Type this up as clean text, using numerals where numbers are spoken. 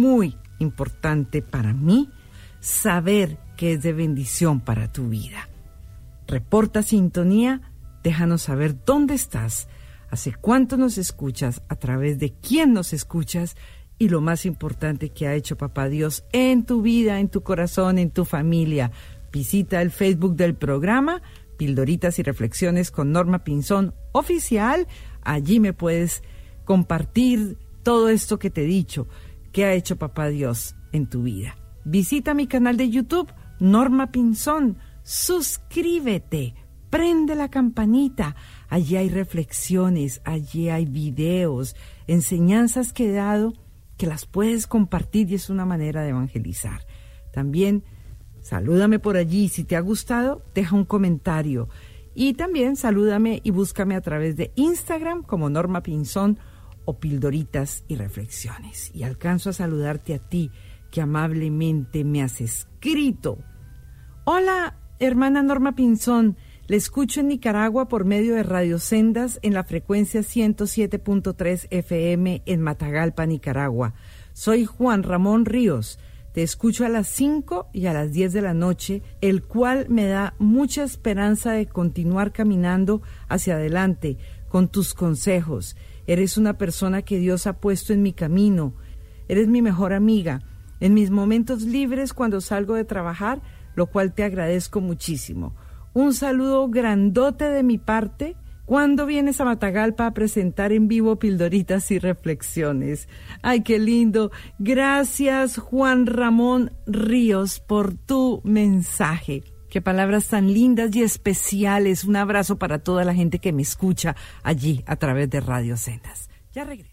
muy importante para mí saber que es de bendición para tu vida. Reporta sintonía, déjanos saber dónde estás, hace cuánto nos escuchas, a través de quién nos escuchas y lo más importante que ha hecho Papá Dios en tu vida, en tu corazón, en tu familia. Visita el Facebook del programa Pildoritas y Reflexiones con Norma Pinzón Oficial. Allí me puedes compartir todo esto que te he dicho, que ha hecho Papá Dios en tu vida. Visita mi canal de YouTube, Norma Pinzón. Suscríbete, prende la campanita. Allí hay reflexiones, allí hay videos, enseñanzas que he dado que las puedes compartir y es una manera de evangelizar. También salúdame por allí. Si te ha gustado, deja un comentario. Y también salúdame y búscame a través de Instagram como Norma Pinzón o Pildoritas y Reflexiones. Y alcanzo a saludarte a ti, que amablemente me has escrito. Hola, hermana Norma Pinzón. Le escucho en Nicaragua por medio de Radio Sendas en la frecuencia 107.3 FM en Matagalpa, Nicaragua. Soy Juan Ramón Ríos. Te escucho a las 5 y a las 10 de la noche, el cual me da mucha esperanza de continuar caminando hacia adelante con tus consejos. Eres una persona que Dios ha puesto en mi camino. Eres mi mejor amiga. En mis momentos libres cuando salgo de trabajar, lo cual te agradezco muchísimo. Un saludo grandote de mi parte. ¿Cuándo vienes a Matagalpa a presentar en vivo Pildoritas y Reflexiones? ¡Ay, qué lindo! Gracias, Juan Ramón Ríos, por tu mensaje. Qué palabras tan lindas y especiales. Un abrazo para toda la gente que me escucha allí a través de Radio Sendas. Ya regreso.